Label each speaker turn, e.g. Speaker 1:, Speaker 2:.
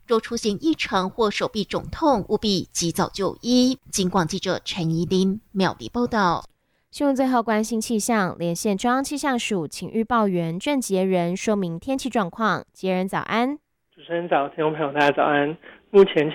Speaker 1: 若出现异常或手臂肿痛，务必及早就医。警广记者陈怡琳苗栗报道。
Speaker 2: 新闻最后关心气象，连线中央气象署请预报员郑杰仁说明天气状况。杰仁早安。
Speaker 3: 主持人早，听众朋友大家早安。目前